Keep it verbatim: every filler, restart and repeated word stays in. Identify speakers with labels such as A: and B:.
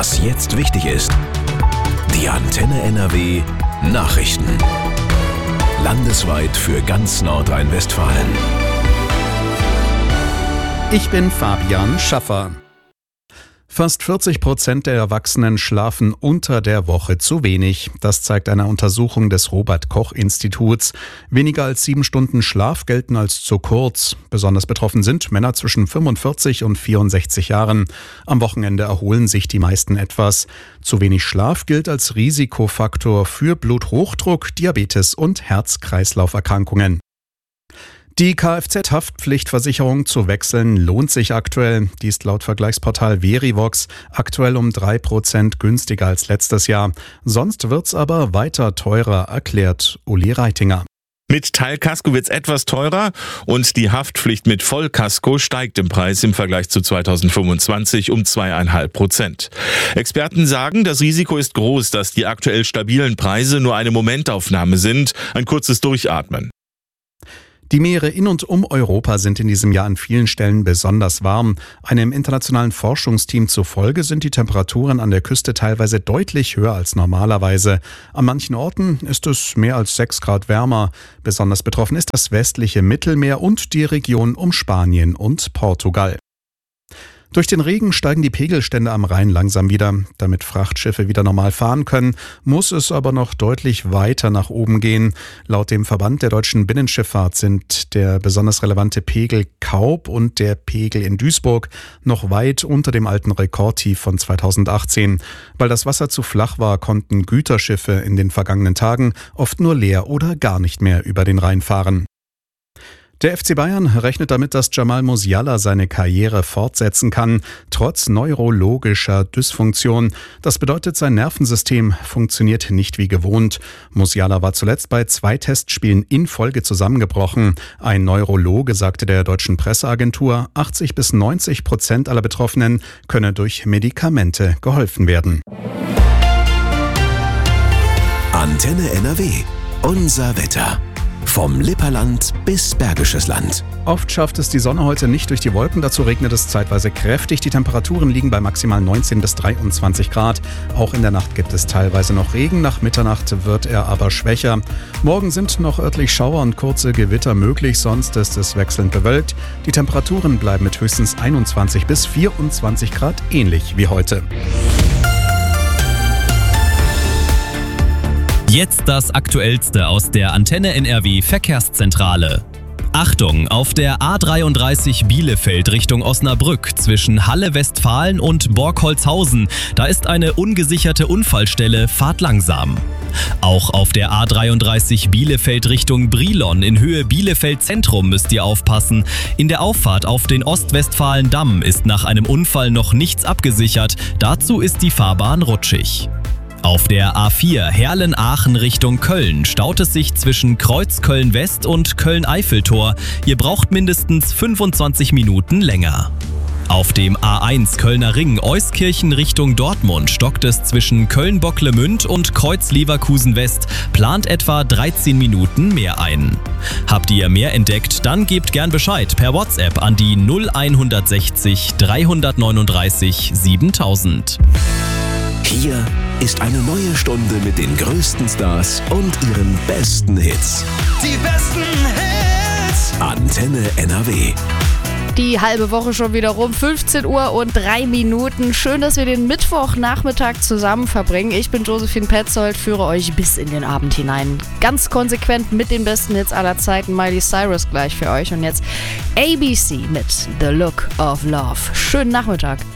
A: Was jetzt wichtig ist. Die Antenne N R W Nachrichten. Landesweit für ganz Nordrhein-Westfalen.
B: Ich bin Fabian Schaffer. Fast vierzig Prozent der Erwachsenen schlafen unter der Woche zu wenig. Das zeigt eine Untersuchung des Robert-Koch-Instituts. Weniger als sieben Stunden Schlaf gelten als zu kurz. Besonders betroffen sind Männer zwischen fünfundvierzig und vierundsechzig Jahren. Am Wochenende erholen sich die meisten etwas. Zu wenig Schlaf gilt als Risikofaktor für Bluthochdruck, Diabetes und Herz-Kreislauf-Erkrankungen. Die Kfz-Haftpflichtversicherung zu wechseln lohnt sich aktuell. Die ist laut Vergleichsportal Verivox aktuell um drei Prozent günstiger als letztes Jahr. Sonst wird's aber weiter teurer, erklärt Uli Reitinger.
C: Mit Teilkasko wird's etwas teurer und die Haftpflicht mit Vollkasko steigt im Preis im Vergleich zu zweitausendfünfundzwanzig um zwei Komma fünf Prozent. Experten sagen, das Risiko ist groß, dass die aktuell stabilen Preise nur eine Momentaufnahme sind, ein kurzes Durchatmen.
B: Die Meere in und um Europa sind in diesem Jahr an vielen Stellen besonders warm. Einem internationalen Forschungsteam zufolge sind die Temperaturen an der Küste teilweise deutlich höher als normalerweise. An manchen Orten ist es mehr als sechs Grad wärmer. Besonders betroffen ist das westliche Mittelmeer und die Region um Spanien und Portugal. Durch den Regen steigen die Pegelstände am Rhein langsam wieder. Damit Frachtschiffe wieder normal fahren können, muss es aber noch deutlich weiter nach oben gehen. Laut dem Verband der deutschen Binnenschifffahrt sind der besonders relevante Pegel Kaub und der Pegel in Duisburg noch weit unter dem alten Rekordtief von zweitausendachtzehn. Weil das Wasser zu flach war, konnten Güterschiffe in den vergangenen Tagen oft nur leer oder gar nicht mehr über den Rhein fahren. Der F C Bayern rechnet damit, dass Jamal Musiala seine Karriere fortsetzen kann, trotz neurologischer Dysfunktion. Das bedeutet, sein Nervensystem funktioniert nicht wie gewohnt. Musiala war zuletzt bei zwei Testspielen in Folge zusammengebrochen. Ein Neurologe sagte der deutschen Presseagentur, achtzig bis neunzig Prozent aller Betroffenen könne durch Medikamente geholfen werden.
A: Antenne N R W. Unser Wetter. Vom Lipperland bis Bergisches Land.
B: Oft schafft es die Sonne heute nicht durch die Wolken, dazu regnet es zeitweise kräftig. Die Temperaturen liegen bei maximal neunzehn bis dreiundzwanzig Grad. Auch in der Nacht gibt es teilweise noch Regen, nach Mitternacht wird er aber schwächer. Morgen sind noch örtlich Schauer und kurze Gewitter möglich, sonst ist es wechselnd bewölkt. Die Temperaturen bleiben mit höchstens einundzwanzig bis vierundzwanzig Grad ähnlich wie heute.
D: Jetzt das Aktuellste aus der Antenne N R W Verkehrszentrale. Achtung, auf der A dreiunddreißig Bielefeld Richtung Osnabrück zwischen Halle-Westfalen und Borkholzhausen. Da ist eine ungesicherte Unfallstelle, fahrt langsam. Auch auf der A dreiunddreißig Bielefeld Richtung Brilon in Höhe Bielefeld Zentrum müsst ihr aufpassen. In der Auffahrt auf den Ostwestfalen-Damm ist nach einem Unfall noch nichts abgesichert. Dazu ist die Fahrbahn rutschig. Auf der A vier Herlen-Aachen Richtung Köln staut es sich zwischen Kreuz Köln-West und Köln-Eiffeltor. Ihr braucht mindestens fünfundzwanzig Minuten länger. Auf dem A eins Kölner Ring Euskirchen Richtung Dortmund stockt es zwischen Köln-Bocklemünd und Kreuz-Leverkusen-West. Plant etwa dreizehn Minuten mehr ein. Habt ihr mehr entdeckt, dann gebt gern Bescheid per WhatsApp an die null hundertsechzig dreihundertneununddreißig siebentausend.
A: Hier ist eine neue Stunde mit den größten Stars und ihren besten Hits.
E: Die besten Hits!
A: Antenne N R W.
F: Die halbe Woche schon wieder rum, fünfzehn Uhr und drei Minuten. Schön, dass wir den Mittwochnachmittag zusammen verbringen. Ich bin Josephine Petzold, führe euch bis in den Abend hinein. Ganz konsequent mit den besten Hits aller Zeiten. Miley Cyrus gleich für euch. Und jetzt A B C mit The Look of Love. Schönen Nachmittag.